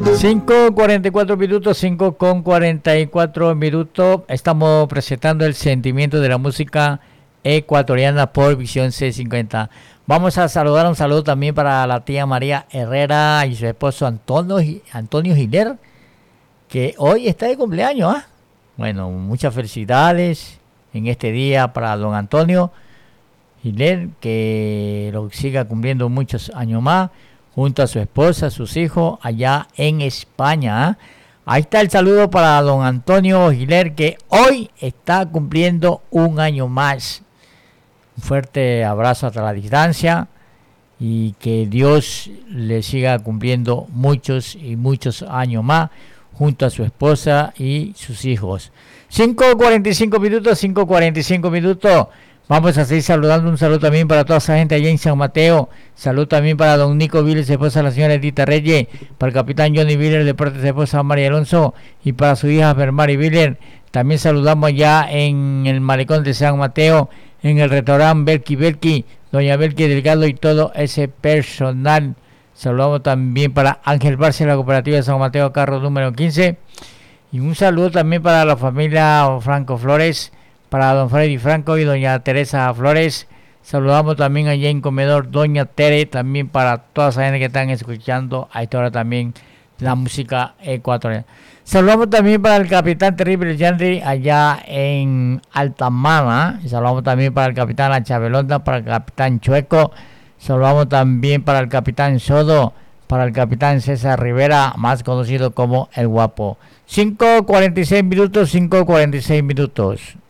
5:44 minutos, 5:44 minutos. Estamos presentando el sentimiento de la música ecuatoriana por Visión C50. Vamos a saludar, un saludo también para la tía María Herrera y su esposo Antonio Giler, que hoy está de cumpleaños. Bueno, muchas felicidades en este día para don Antonio Giler, que lo siga cumpliendo muchos años más, junto a su esposa, sus hijos, allá en España. Ahí está el saludo para don Antonio Giler, que hoy está cumpliendo un año más. Un fuerte abrazo hasta la distancia y que Dios le siga cumpliendo muchos y muchos años más, junto a su esposa y sus hijos. 5:45 minutos, 5:45 minutos. Vamos a seguir saludando. Un saludo también para toda esa gente allá en San Mateo. Salud también para don Nico Viles, esposa de la señora Edita Reyes, para el capitán Johnny Viles, Deportes de esposa María Alonso, y para su hija Bermari Viles. También saludamos ya en el malecón de San Mateo, en el restaurante Belki, doña Belki Delgado y todo ese personal. Saludamos también para Ángel Barce, la cooperativa de San Mateo, carro número 15. Y un saludo también para la familia Franco Flores, para don Freddy Franco y doña Teresa Flores. Saludamos también allá en Comedor doña Tere, también para toda esa gente que están escuchando a esta hora también la música ecuatoriana. Saludamos también para el capitán Terrible Yandri allá en Altamana. Saludamos también para el capitán La Chabelonda, para el capitán Chueco. Saludamos también para el capitán Sodo, para el capitán César Rivera, más conocido como El Guapo. 5:46 minutos, 5:46 minutos.